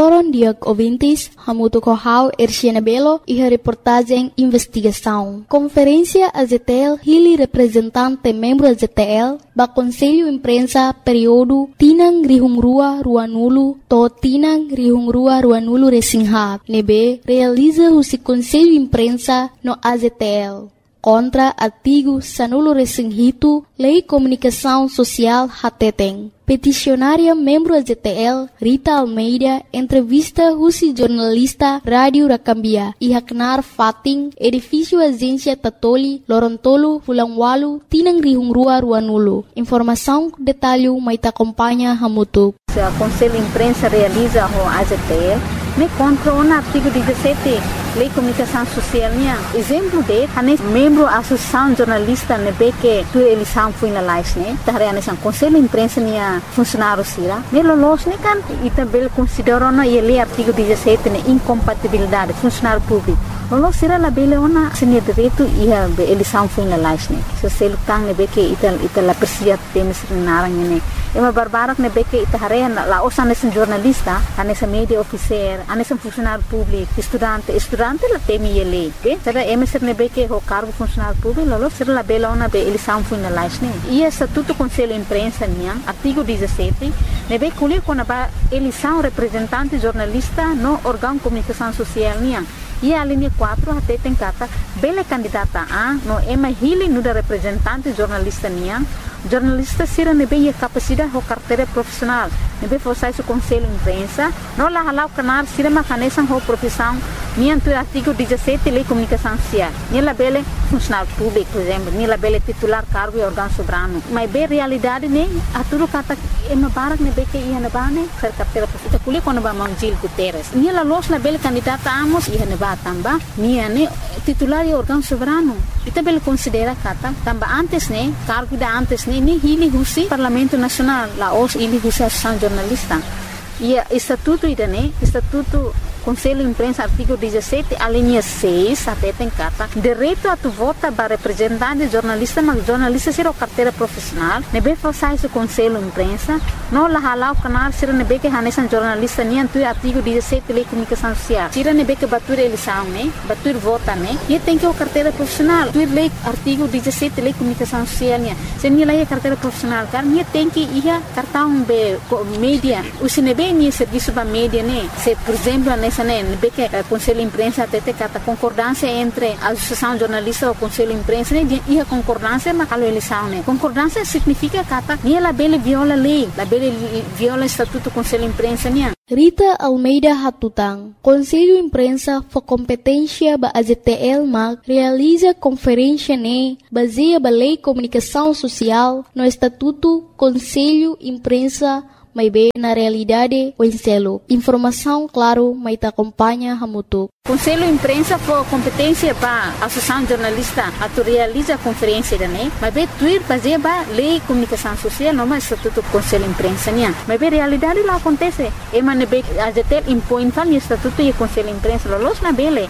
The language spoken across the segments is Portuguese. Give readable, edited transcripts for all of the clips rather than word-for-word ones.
Loron Diag ouvintes, hamuto corral Erciana Belo e a reportagem investigação. Conferência AZTL Hili representante membro AZTL ba Conselho Imprensa período Tinang Rihungrua Ruanulu to Tinang Rihungrua Ruanulu Resinghat. Nebe realiza o Conselho Imprensa no AZTL. Contra artigo Sanulo Resinghito, Lei Comunicação Social Hateteng. Peticionária membro AZTL Rita Almeida entrevista Rusi jornalista Rádio Rakambia e Haknar Fating edifício agência Tatoli Lorontolo Fulangwalu Tinang Rihungrua Ruanulu. Informação detalhe mais acompanha Hamutuk. O Conselho Imprensa realiza o AZTL me contra o artigo 17 Lei Comunicação Social minha. Exemplo de membro Associação Jornalista nebe que tu eleição foi na live né. Tahare anesan Conselho Imprensa minha funcionário sira. Melo los ne kan itabel considero no ele artigo 17 ne incompatibilidade funcionário público. Lolo sira la bele ona senia direito ia eleição foi na live né. So selo kang nebe que ita la persia temes narang ne. Ema barbarak nebe que tahare la os anesan jornalista, anesan media officer, anesan funcionário público, estudante la temi ele. Be, será emeser nebe que o cargo funcionário público, lolo será la bela ona be eleição foi na live né. E estatuto Conselho Imprensa minha, artigo 17, nebe colher quando a eleição representante jornalista no órgão de comunicação social minha. E a linha 4 até tem cata bela candidata a no ema hili no da representante jornalista minha. Jornalista sira nebe a capacidade ou carteira profissional. Nebe forçar o Conselho Imprensa, não lá halau canar sira macanesan ou profissão. Minha tu artigo 17 Lei Comunicação Social. Nela bele funcionário público, por exemplo, nela bele titular cargo e órgão soberano. Mas bem realidade né, a tudo cata ema barak nebe que ia na bane ser carteira profissional. Kuli quando ba Manjil Guterres. Nela los na bele candidata amos ia na ba tamba. Minha né titular e órgão soberano. Ita bele considera kata tamba antes né, cargo da antes né, ni hili husi Parlamento Nacional, la os hili husi Associação Jornalista. E estatuto ida né, estatuto Conselho Imprensa, artigo 17, a linha 6, até tem carta. Direito a tu vota para representante jornalista, mas jornalista será carteira profissional. Nebe forçar esse Conselho Imprensa, não lá halau canal, será nebe que hanesan jornalista, nem tu artigo 17, Lei Comunicação Social. Será nebe que batur eleição, né? Batur vota, né? E tem que o carteira profissional. Tu lei artigo 17, Lei Comunicação Social, né? Se nem lá é carteira profissional, cara, nem tem que ir cartão be mídia. O se nebe nem serviço para mídia, né? Se por exemplo, nebe que o Conselho Imprensa até tem a concordância entre a Associação Jornalista e o Conselho Imprensa e a concordância mas a eleição né. Concordância significa que nem ela bele viola a lei, ela bele viola o Estatuto do Conselho Imprensa né. Rita Almeida Hatutang, Conselho Imprensa for competência ba AZTL MAG realiza conferência né baseia ba Lei Comunicação Social no Estatuto Conselho Imprensa mas bem na realidade o enselo. Informação, claro, mas te acompanha Hamutuk. Conselho Imprensa for competência para a Associação Jornalista a tu realiza a conferência né? Mas bem tuir fazer ba Lei Comunicação Social não mais Estatuto Conselho Imprensa né? Mas bem realidade lá acontece. E mas nebe AZTL impõe fal Estatuto e Conselho Imprensa los na bele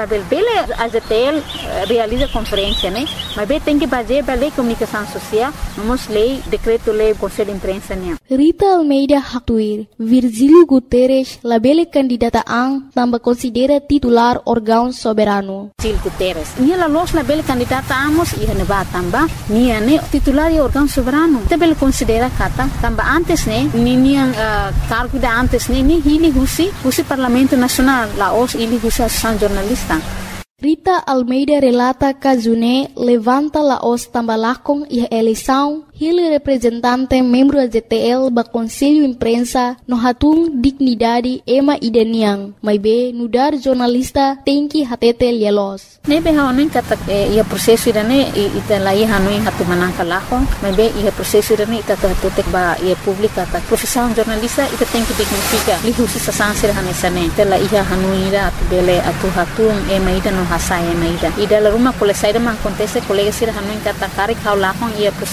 AZTL realiza conferência né? Mas bem tem que fazer ba Lei Comunicação Social, vamos lei decreto lei Conselho Imprensa né? Rita Almeida Hatuir, Virgílio Guterres, labele candidata ang tambah considera titular órgão soberano. Virgílio Guterres, nia los labele candidata amos ia neba tamba, nia ne titular e órgão soberano. Tabel considera kata tamba antes ne, nia cargo da antes ne, ni hili husi Parlamento Nacional, la os hili husi Associação Jornalista. Rita Almeida relata que June levanta la os tambalakong e eleição ele representante membro da ZTL ba Conselho Imprensa no hatung dignidade ema ideniang mas be nudar jornalista tem que hatete lielos nebe haonin kata ia prosesso irane ita lai hanuin hatu manangka lako mas be ia prosesso irane ita hatutek ba ia publika ta profissão jornalista ita tem que dignifica lihusi sasansir hanesane tela ia hanuira atu bele atu hatung ema ida no hasai ema ida la rumah kolesai man acontece colega sir hanuin kata karik haulakong ia prosesso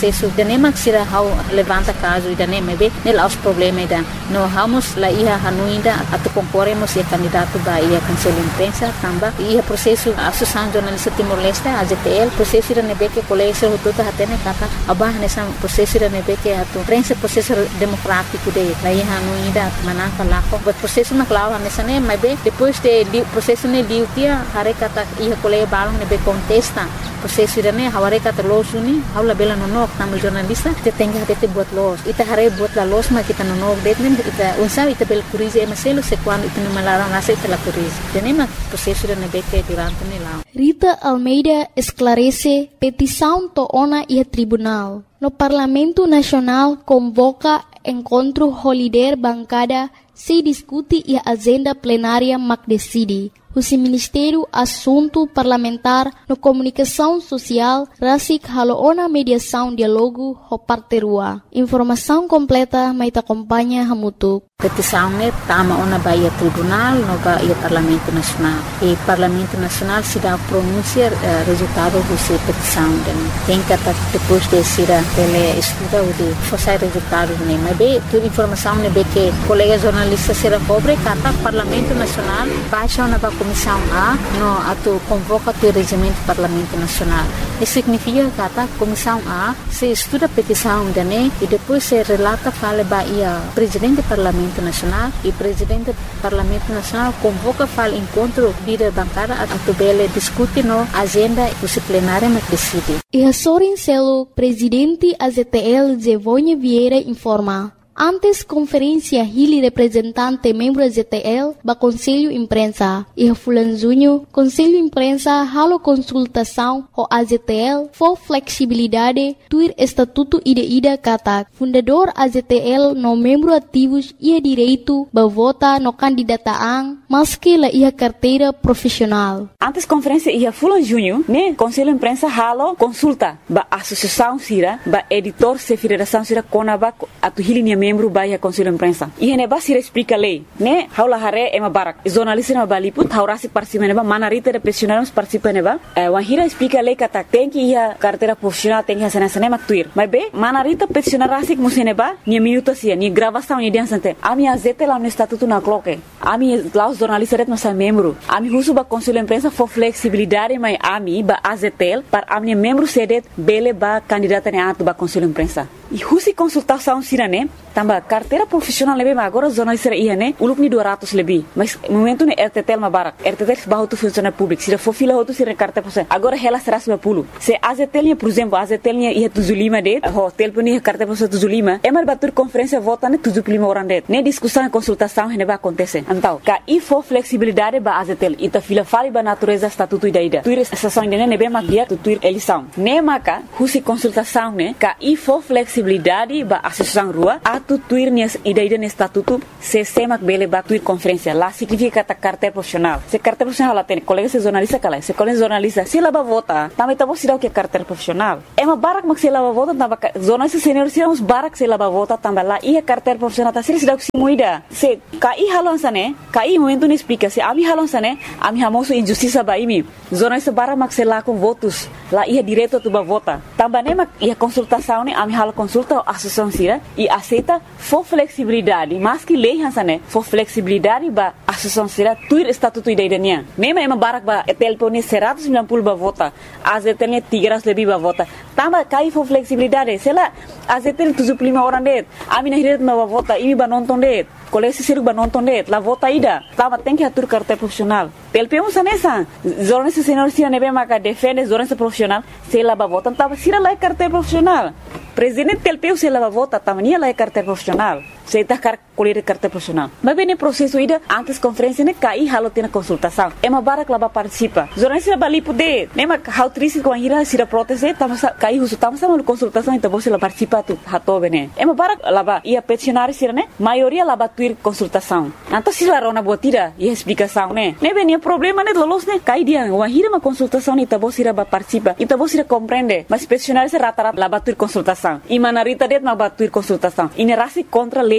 nem se hau levanta caso ida nem mebe nela os problema ida no vamos lá ia hanuinda atu concorremos e candidato ba ia cancela imprensa tamba ia processo associação jornalista Timor-Leste AZTL processo ida nebe que colégio tudo hatene kata abah nessa processo ida nebe que atu imprensa processo democrático de lá ia hanuinda manaka lá o processo na clava nessa nem mebe depois de processo ne liu tia hare kata ia colégio balong nebe contesta processo ida ne haware kata losuni haula bela nonok tamu jornalista te tenga te buat los ita hare buat la los ma kita nonok det nem ita unsa ita bel curize maselo se quando ita não malaram nasa ita la curize tenema processo ida nebe que durante ne lá Rita Almeida esclarece petição toona e tribunal. No Parlamento Nacional convoca encontro holiday bancada se discute e agenda plenária mac decide. O Ministério Assunto Parlamentar no Comunicação Social Rasik Haloona Mediação Dialogo Hoparterua. Informação completa mais acompanha Hamutuk. Petição ne tama ona baia tribunal no baia Parlamento Nacional. E Parlamento Nacional se dá pronúncia resultado dessa petição. Tem que depois de ser ele estuda o de forçar resultado ne. Mas bem, toda informação ne bem que colega jornalista será cobre kata Parlamento Nacional baixa ona ba Comissão A no atu convoca o regimento Parlamento Nacional. Isso significa kata Comissão A se estuda a petição ne e depois se relata fala baia presidente do Parlamento Nacional e presidente do Parlamento Nacional convoca para encontro líder bancada a tubele discute no agenda plenária mas decide. E a Sorin Celo, presidente AZTL Zevonha Vieira informa. Antes conferência Hili representante membro AZTL ba Conselho Imprensa e a Fulanzunho Conselho Imprensa halo consultação o AZTL for flexibilidade tuir estatuto ida kata fundador AZTL no membro ativos ia direito ba vota no candidataan maski la ia carteira profissional. Antes conferência ia Fulanzunho ne Conselho Imprensa halo consulta ba associação sira ba editor se federação sira konaba atu Hili membro baia Conselho Imprensa. E ne basira explica lei, né? Haula hare ema barak. Jornalista na baliput haurasi participa neba manarita de profissionais participa neba. Wahira explica lei kata tem que ia carteira profissional tem que ser nessa nema tuir. Mas be manarita profissional rasik museneba ni minuto sia ni gravação ni dia sante. Ami azete lá no estatuto na cloque. Ami lá os jornalistas ret nossa membro. Ami husu ba Conselho Imprensa for flexibilidade mai ami ba azetel para ami membro sedet bele ba candidata ne atu ba Conselho Imprensa. E husi consultação sirane tamba carteira profissional lebe mas agora jornalista ia né uluk ni 200 lebih mas momento ne RTTL ma barak RTTL bahu tu funcionário público sira for fila hotu sira carteira profissional agora ela será 10 se AZTL nya por exemplo AZTL nya ia 75 det hotel puni carteira profissional 75 emar batur conferência vota ne 75 orang det ne discussão e consultação ne ba acontece então ka e for flexibilidade ba AZTL ita fila fali ba natureza estatuto ida tuir estação ne be makia tuir eleição ne maka husi consultação ne ka e for flexibilidade ba associação rua atu tuir ni ida ne estatuto se semak bele ba tuir conferência lá significa ta carteira profissional se carteira profissional lá tem colega se jornalista kala se colega jornalista se lá ba vota também tá você que carteira profissional é uma barak mak se lá ba vota tamba jornalista senior se uns barak se lá ba vota tamba lá e carteira profissional tá se dá que se muida se kai halon sane kai momento ne explica se ami halon sane ami hamoso injustiça ba imi jornalista barak mak se lá com votos lá ia direto tu ba vota tamba ne mak ia consultação ne ami halo consulta associação sira e aceita for flexibilidade mas que lei hansane for flexibilidade ba associação sira tuir estatuto idaiania mesmo ema barak ba telpone 190 ba vota azetelnya 300 lebih ba vota tamba kai for flexibilidade sela azetel 75 orang det ami na hiret ba vota imi ba nonton det kolesi siru ba nonton det la vota ida tamba tem que atur carteira profissional telpemos anessa jornalista senior sira nebe maka defende jornalista profissional sela ba vota tamba sira la carteira profissional presidente telpeu se lava vota tamania la carteira profissional se tá colher carteira profissional mas bem processo ida antes conferência ne cai halo tem consultação é uma barak laba participa jornalista bali poder nema how triste com a ira sira proteste tamos cai uso tamos sama consultação então você la participa tu hato bene é uma barak laba ia peticionário sira ne maioria laba tuir consultação então se la rona botira e explicação ne bem problema ne lolos ne cai dia uma ira uma consultação então você laba participa então você compreende mas peticionário se rata laba tuir consultação e manarita det ma batuir consultação e ne rasi contra lei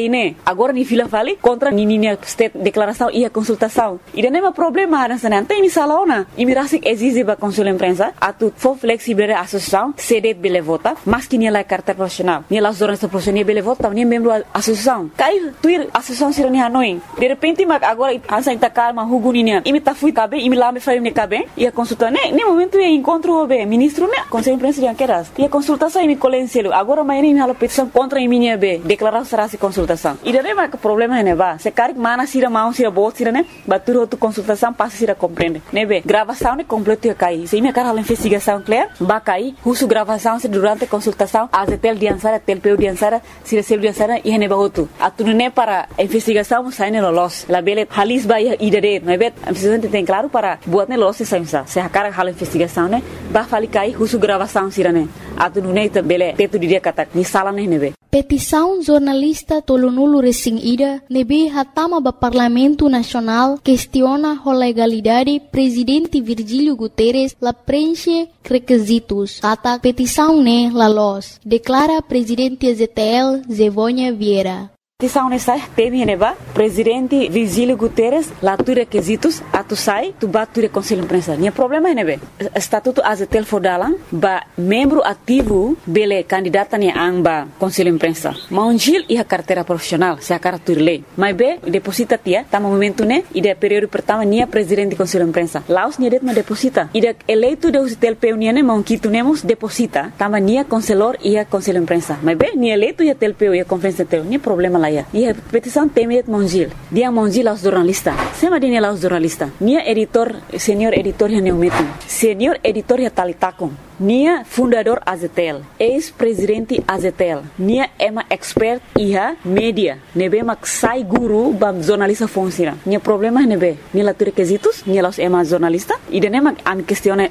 lei, né? Agora ni fila fale contra ninha state declaração e a consultação. E não é problema nessa não tem misalaona. E me rasik exige ba conselho imprensa atu for flexible a associação cede bele vota, mas que nia la carta profissional. Nia la jornalista profissional bele vota, nia membro associação. Cai tuir associação sirani Hanoi. De repente mag agora ansa inta calma huguninia. E me ta fui cabe, e me lá me fale ne cabe. E a consulta né, nem momento é encontro be ministro né, conselho imprensa de anqueras. E a consultação e me colenselo. Agora mais nem hala petição contra a minha be, declarar será se consultação. E daí mas problema é neva. Se caric mana sira mão sira bot sira né, batur outra consultação passa sira compreende. Né be, gravação né completo ia cair. Se minha cara hala investigação clear, ba cair, husu gravação se durante consultação, azetel diansara, telpeu diansara, sira sel diansara e neba outro. Atunu né para investigação sai ne lolos. La bele halis ba ia idade, né be, a presidente tem claro para buat ne lolos sai sa. Se a cara hala investigação né, ba fali cair husu gravação sira né. Atunu né bele teto dia kata ni sala né nebe. Petição jornalista Tolonulu Resing Ida nebe hatama ba Parlamento Nacional questiona a legalidade presidente Virgílio Guterres la preenche requisitos. Kata petição ne la los, declara presidente ZTL Zevônia Vieira. Petição nessa teme neba presidente Virgílio Guterres lá tu requisitos atu sai tu batu conselho imprensa. Nia problema é nebe estatuto azetel fodalang ba membro ativo bele candidata ni amba conselho imprensa. Maunjil e a carteira profissional se a carta lei. Mas be deposita tia tama momento né e de período pertama nia presidente conselho imprensa. Laos nia det ma deposita. E de eleito de usitel peu né monquito nemos deposita tama nia conselor e a conselho imprensa. Mas be nia eleito e a tel peu e a conferência teu nia problema lá. E a petição temet Mongil. Dia Mongil aos jornalistas. Sema dia aos jornalistas. Nia editor, senior editor ya neumetum. Senior editor ya talitakon. Nia fundador Azetel. Ex-presidente Azetel. Nia ema expert iha media. Nebe mak sai guru bam jornalista fonsira. Nia problema nebe. Nia la requisitos. Nia los ema jornalista. E de nema am questione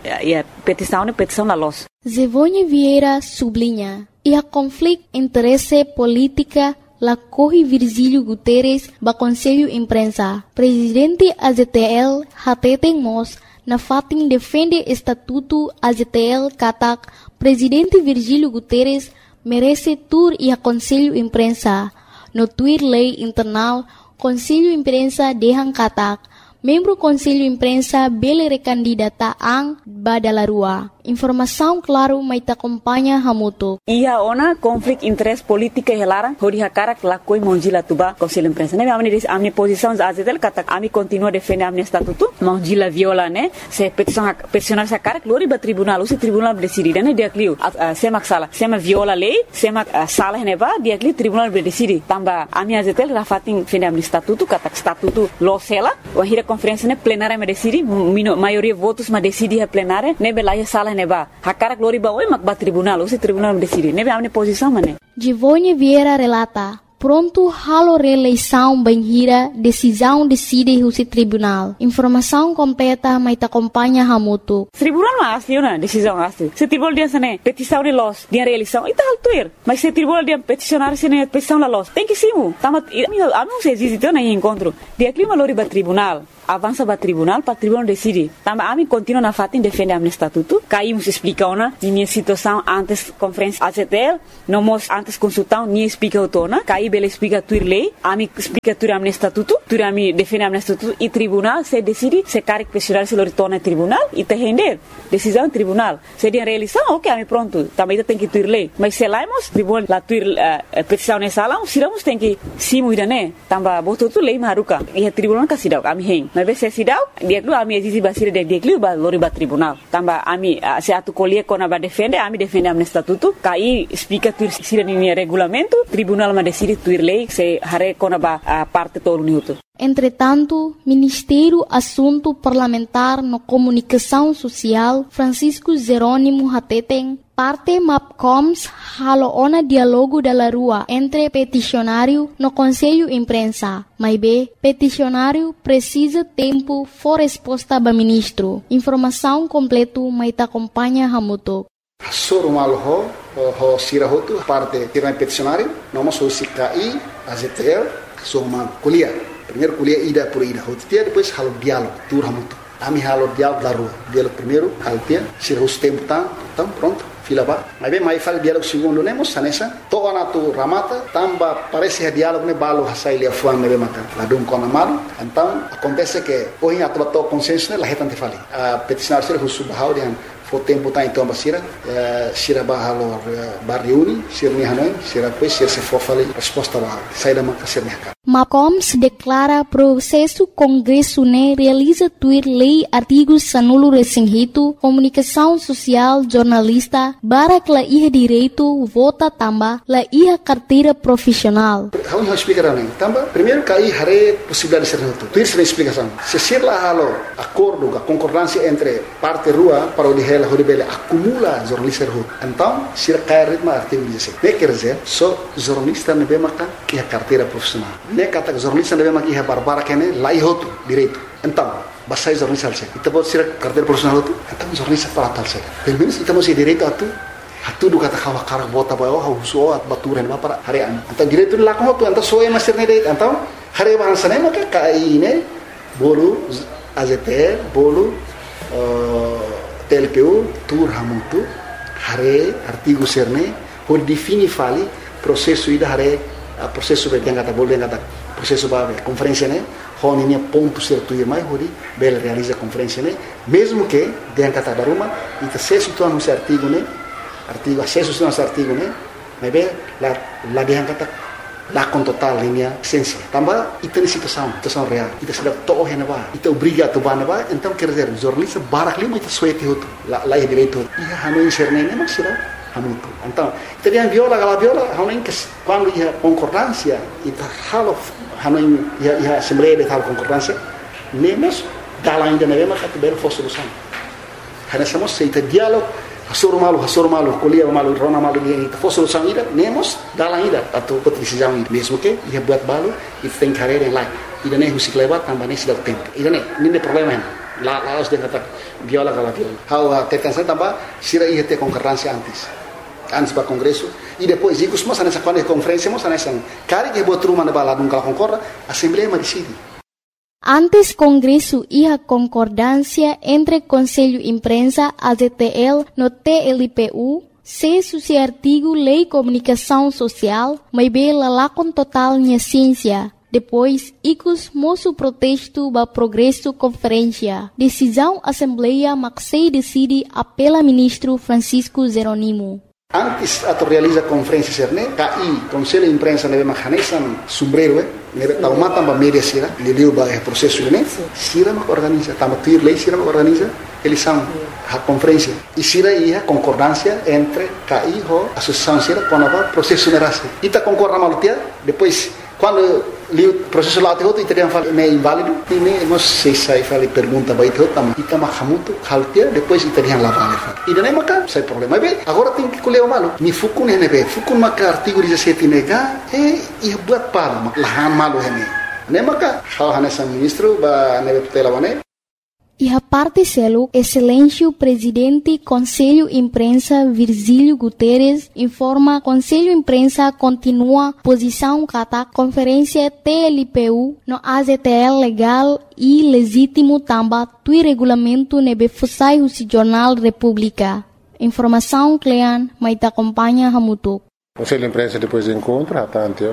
petição la los. Zevônia Vieira sublinha. E a conflito interesse política la corre Virgílio Guterres ba Conselho Imprensa. Presidente AZTL hateten mos na fatin defende estatuto AZTL katak Presidente Virgílio Guterres merece tur e a Conselho Imprensa. No tuir lei internal Conselho Imprensa dehan katak membro Conselho Imprensa bele recandidata ang badalarua. Informação claro mai ta acompanha hamuto. Ia ona conflito interesse política helara hori hakara lakoi Mongila tuba Conselho Imprensa. Ne amni posição azetel kata ami continua defender amni estatuto. Mongila viola né. Se peticionar sa cara glori ba tribunal, o tribunal decide né dia clio. Semak sala, sema viola lei, sema sala neba dia clio tribunal decide. Tamba ami azetel rafatin defender amni estatuto kata estatuto losela. Wahira conferência né plenária me decide, maioria votos ma decide a plenária, ne belaya sala neba. Hakara glori ba oi mak ba tribunal, o tribunal decide. Ne be amne posição mané. Zevônia Vieira relata. Pronto halo reeleição banhira, decisão decide o tribunal. Informação completa mai ta acompanha hamuto. Tribunal mas na decisão asli. Se tribunal dia sane petição de los, dia reeleição e tal tuir. Mas se tribunal dia peticionar sene petição la los, tem que simu. Tamat amigo se existe na encontro. Dia clima lori ba tribunal. Avança para tribunal decide. Tamba ami continua na fatin defende am estatuto. Caímos explica ona minha situação antes conferência AZTL, nomos antes consultão ni explica otona. Caí bele explica tuir lei, ami explica tuir am estatuto, tuir ami defende am estatuto e tribunal se decide se caric pessoal se retorna tribunal e te render decisão tribunal. Se dia realização, OK, ami pronto. Também tem que tuir lei. Mas se laimos tribunal la tuir petição nessa sala, siramos tem que simu idane. Tamba boto tu lei maruka. E tribunal ka sidau ami hen. Mas se sidau dia lu ami exige basira dia lu ba lori ba tribunal tamba ami se atu colie kona ba defende ami defende am estatuto kai explica tu sira ni regulamento tribunal ma decide tu lei se hare kona ba parte todo minuto. Entretanto, Ministério Assunto Parlamentar no Comunicação Social Francisco Jerônimo Hateten parte MAPCOMS haloona diálogo da rua entre peticionário no Conselho Imprensa. Mas peticionário precisa tempo for resposta ba ministro. Informação completo mai ta acompanha hamuto. Sorumal ho sirahotu parte tirna peticionário, nós somos CKI, AZTL, somos kuliah. Primeiro kuliah ida por ida, hotia depois halo diálogo, tur hamuto. Ami halo diálogo da rua. Diálogo primeiro, altia, sirahus tempo tão pronto. fila ba. Mas bem, mais fala diálogo segundo nemos sanesa. Toa na tu ramata, tamba parece diálogo ne balo hasai lia fuan nebe makan. Ladum kona malu. Então acontece que hoje a tua consenso ne la hetante fali. A peticionar ser husu bahau dian o tempo tá então basira sira bahalo barriuni sira ni hanoi sira depois sira se fofali resposta lá sai da manca ser mercado. MACOMS declara processo Congresso ne realiza tuir lei artigos sanulo resinghito comunicação social jornalista barak la iha direito vota tamba la iha carteira profissional. How you speak around tamba primeiro cai hare possibilidade de ser noto. Tuir sem explicação. Se ser lá halo acordo a concordância entre parte rua para o de Horibele acumula jornalista rua. Então, se cai ritmo artigo 16. Ne quer dizer, só jornalista ne bemaka que a carteira profissional. Ne kata jornalista ne bemaka que a barbara que ne lá ihoto direito. Então, basai jornalista alse. Então pode ser carteira profissional tu. Então jornalista para tal se. Pelo menos então se direito a tu. Hatu do kata kawa karak bota bawa huso at baturan ba para harian. Então direito lá com tu. Então só é master ne direito. Então hari bahasa ne maka kai ne bolu AZT bolu TLPU, tur hamutu, hare artigo serne, por defini fali processo ida hare processo be yang kata boleh kata processo ba conferência ne, hon ini ponto certo ir mai hori bel realiza conferência ne, mesmo que yang kata baruma ita acesso tu anu artigo ne, artigo acesso tu anu artigo ne, mas be la yang kata lá com total linha essência. Também ita situação real. Ita sudah toh yang ba, ita obriga tu ba ba, então quer dizer jornalista barak lima ita suete hotu, lá é direito. Ia hanu inserne ne mas sira hanu tu. Então, ita dia viola hanu que quando ia concordância, ita halo hanu ia assembleia de tal concordância, nemos dala ainda na mesma categoria for solução. Hana somos seita diálogo Hasur malu, kuliah malu, rona malu dia itu. For solução ida, nemos dalam ida atau decisão ida. Mesmo que ia buat balu, itu tem carreira yang lain. Ida ne husik lewat tambah ne sudah tempo. Ida ne, ini problema ini. Lá os dia kata viola kala viola. How tetansa tambah sira ia te concordância antes para congresso e depois ikus mas nessa quando conferência mas nessa cari que botou uma na bala nunca concorda, assembleia mas decide. Antes Congresso iha concordância entre Conselho Imprensa, AZTL, no TLPU, se suci artigo Lei Comunicação Social, mas bela lá com total minha ciência. Depois, icus moço protesto ba progresso conferência. Decisão Assembleia Maxei decide apela ministro Francisco Jeronimo. Antes atau realiza conferência serne, KI Conselho de Imprensa nebe mahanesan sombrero nebe taumata ba media sira, liliu ba processo ne, sira mak organiza, tama tuir lei sira mak organiza, eles são a conferência. E sira ia concordância entre KI ho associação sira com a processo nerase. Ita concorda malutia, depois quando o processo lá tem italiano fala é inválido, e nem nós sei fala pergunta vai ter tam ita mahamuto haltia depois italiano lá vale fala. E nem maca sai problema bem. Agora tem que colher o malo. Ni fukun ne be fukun maca artigo 17 nega e buat para lahan malo hene. Nem maca hal hanesa ministro ba nebe tutela wane. E a parte selo, excelência presidente Conselho Imprensa Virgílio Guterres informa Conselho Imprensa continua posição kata conferência TLPU no AZTL legal e legítimo tamba tui regulamento nebe fusai husi Jornal República. Informação Clean, maita acompanha hamutuk. Conselho de Imprensa depois do encontro, atende.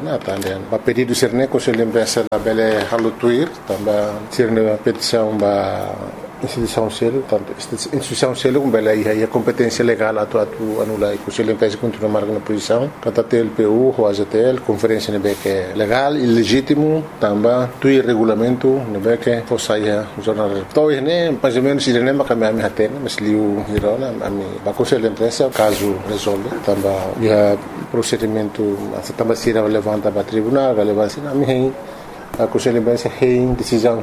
A pedido de ser Conselho de Imprensa da Bele Halutuir, também ser a petição da instituição selo, tanto instituição selo como Bele e a competência legal atu anula e Conselho de Imprensa continua marcando posição, canta TLPU, o AZTL, conferência nebe que é legal e legítimo, também tui regulamento nebe que fosse o jornal. Então, mais ou menos ele nem macam a minha tena, mas liu hirona a mim, a Conselho de Imprensa caso resolve, também procedimento também será levantado para tribunal, relevância na minha a Conselho de Imprensa tem decisão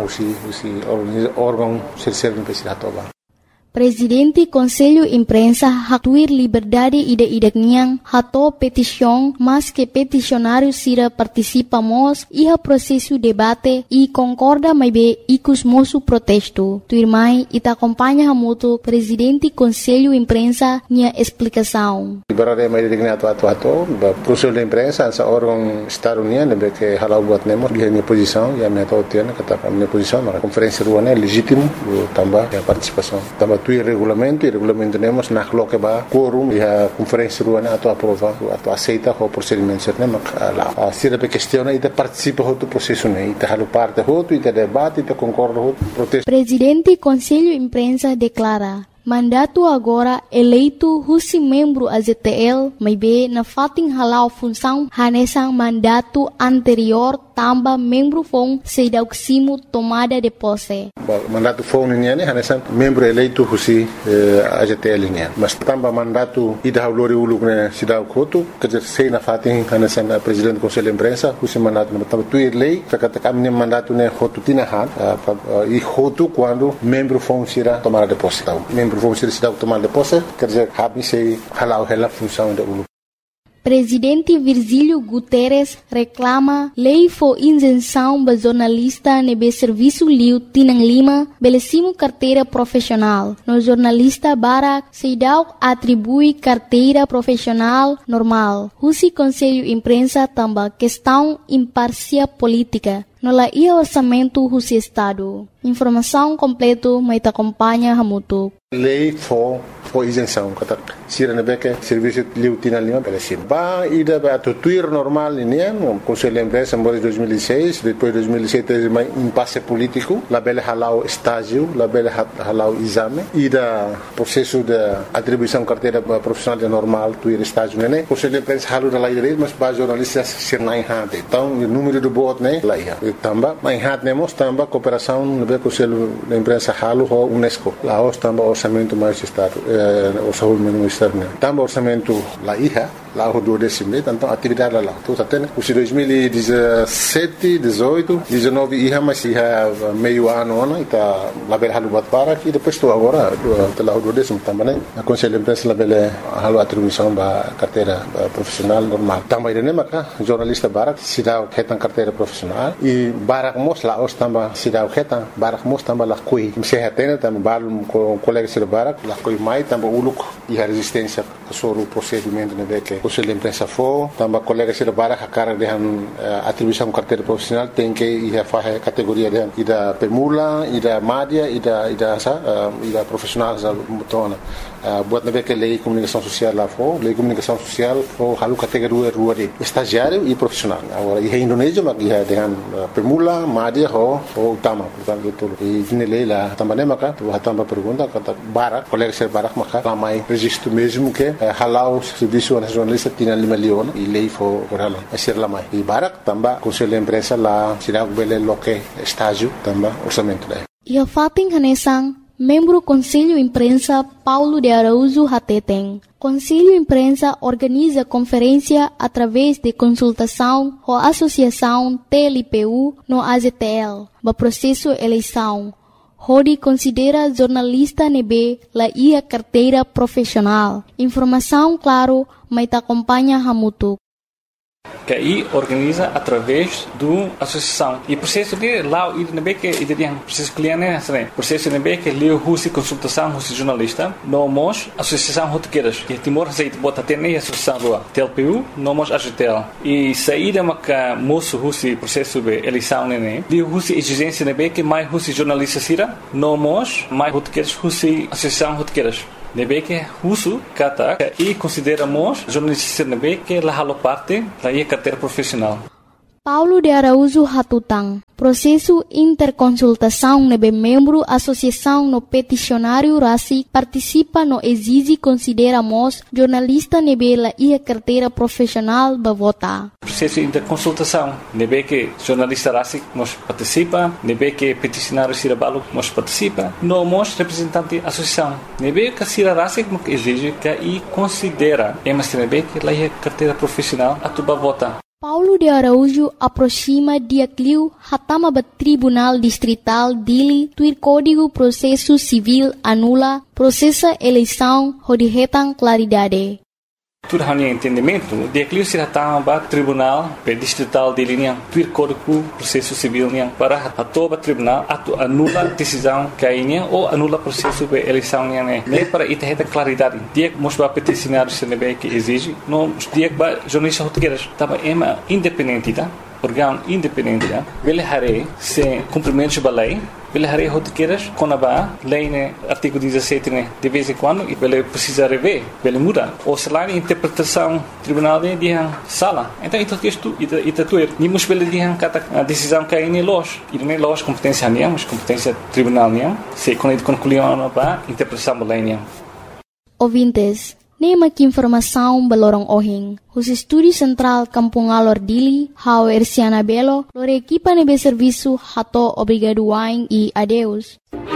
o órgão serve para tobar. Presidente Conselho Imprensa hatuir liberdade ida-idakniang hato petição, mas que peticionário sira participamos iha processo debate e concorda mais be ikus moço protesto. Tuirmai ita acompanha hamuto Presidente Conselho Imprensa nia explicação. Liberdade mais dignato atu Conselho de Imprensa essa órgão estado-união que halau buat nemo dia minha posição e a minha totiana kata minha posição na conferência ruana é legítimo também a participação também tuir regulamento, e regulamento temos na coloca ba quórum e a conferência ruana ato aprova, ato aceita o procedimento né, lá. Se a questão e participa do processo né, e halo parte e debate, e concorda protesto. Presidente Conselho Imprensa declara mandato agora eleito husi membro AZTL, mas be na fating halau função hanesang mandato anterior tamba membro fong sedauksimo tomada de posse. Mandato fong niya hanesang membro eleito husi AZTL niya. Mas tamba mandato ida haulori uluk ne sidauk hotu, kerja sei na fating hanesang presidente Conselho Imprensa husi mandato na tamba tuir lei, kata kami mandato ne hotu tinahan, e hotu quando membro fong sira tomada de posse. Vamos ser tomar de posse, quer dizer, se halau a função da ULU. Presidente Virgílio Guterres reclama lei for isenção para jornalista nebe serviço liu Tinang Lima, belecimo carteira profissional. No jornalista Barak, Seidau atribui carteira profissional normal. Husi Conselho Imprensa tamba questão imparcial política. No la ia orçamento Husi Estado. Informação completo mais acompanha Hamutu. Lei for isenção, kata sira nebeke serviço liu Tinang Lima belecimo. Ba ida ba tuir normal ini no Conselho Imprensa em 2006, depois 2007 teve mais impasse político, la bela halau estágio, la bela halau exame, ida processo de atribuição carteira profissional normal tuir estágio né. Conselho Imprensa halu da lei, mas ba jornalistas ser na hade. Então o número de votos né lá ia. Tamba mais hade nemos tamba cooperação no Conselho Imprensa halu ho UNESCO. Lá os tamba orçamento mais estado, orçamento externo. Tamba orçamento lá ia. Lá o 12º, então atividade lá. Então até os 2017, 18, 19 ia mas ia meio ano né, tá lá bela halu bat para e depois estou agora lá o 12º também. A Conselho Imprensa lá bela halu atribuição da carteira profissional normal. Também né maka jornalista barak sidau ketan carteira profissional e barak mos lá os tamba sidau ketan barak mos tamba lá kui. Se hatena tamba balum com colega sir barak lá kui mai tamba uluk e a resistência sobre o procedimento né que Conselho Imprensa for, também colegas de Barak a cara de atribuição carteira profissional tem que ir a fazer categoria de da permula, da média, da profissional da mutona. Buat na que lei comunicação social lá for, lei comunicação social for halu categoria rua de estagiário e profissional. Agora e Indonésia mas ia dengan permula, média ou utama, portanto tudo. E ne lei lá também maka, tu também pergunta kata Barak, colegas de Barak maka ramai registro mesmo que halau serviço nacionalista Tinang Lima Leon e lei for halau. Asir lamai. E Barak também Conselho Imprensa lá sirag bele loke estágio também orçamento daí. E a fating hanesang membro Conselho Imprensa Paulo de Araújo Hateteng. Conselho Imprensa organiza conferência através de consultação ou associação TLPU no AZTL, no processo eleição. Hodi considera jornalista nebe la ia carteira profissional. Informação claro, mas acompanha Hamutu. Que aí organiza através do associação e processo de lá o IDNB que ideia processo cliente né processo IDNB que leu husi consultação husi jornalista nomos associação rotequeiras que Timor aceita bota ter nem associação rua TLPU nomos AGTL e saída maca moço husi processo de eleição né leu husi exigência IDNB que mais husi jornalista sira nomos mais rotequeiras husi associação rotequeiras nebe que uso kata e consideramos jornalista nebe que la halo parte da carteira profissional. Paulo de Araújo Hatutang. Processo interconsultação nebe membro associação no peticionário RACI participa no exige consideramos jornalista nebe la ia carteira profissional ba vota. Processo interconsultação nebe que jornalista RACI nos participa, nebe que peticionário Sirabalo nos participa, nomos representante associação. Nebe que Sira RACI exige que e considera emas nebe que la ia carteira profissional atuba vota. Paulo de Araújo aproxima dia Clio hatama ba Tribunal Distrital Dili tuir Código Processo Civil anula processa eleição hodihetang claridade. Tudo hanya entendimento, dia Clio se hatama ba Tribunal Distrital Dili niang tuir Código Processo Civil niang para atoba tribunal atu anula decisão kainya ou anula processo de eleição niang ne para iterhetang claridade. Dia mos ba peticionário senebe que exige, no dia ba jornalista rotequeiras taba independente, tá? Órgão independente, ele haré sem cumprimentos da lei, pela área rotiqueiras, quando vai, lei, né, artigo 17, né, de vez em quando, e ele precisa rever, ele muda. Ou se lá, a interpretação tribunal de sala. Então, isto tuer. Nimos pela a decisão que é loja. E não é loja competência minha, mas competência tribunal minha. Se quando concluiu a interpretação da lei. Ouvintes, nema que informação balorong ohing. Os estúdios central Kampung Alor Dili, Hau Erciana Belo, lore equipa nebe serviço hato obrigado wain e adeus.